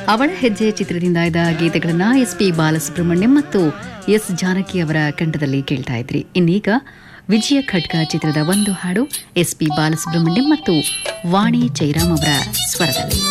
ಅವಳ ಹೆಜ್ಜೆ ಚಿತ್ರದಿಂದ ಇದ್ದ ಗೀತೆಗಳನ್ನ ಎಸ್.ಪಿ. ಬಾಲಸುಬ್ರಹ್ಮಣ್ಯಂ ಮತ್ತು ಎಸ್. ಜಾನಕಿ ಅವರ ಕಂಠದಲ್ಲಿ ಕೇಳ್ತಾ ಇದ್ರಿ. ಇನ್ನೀಗ ವಿಜಯ ಖಡ್ಗ ಚಿತ್ರದ ಒಂದು ಹಾಡು ಎಸ್.ಪಿ. ಬಾಲಸುಬ್ರಹ್ಮಣ್ಯಂ ಮತ್ತು ವಾಣಿ ಜೈರಾಮ್ ಅವರ ಸ್ವರದಲ್ಲಿ.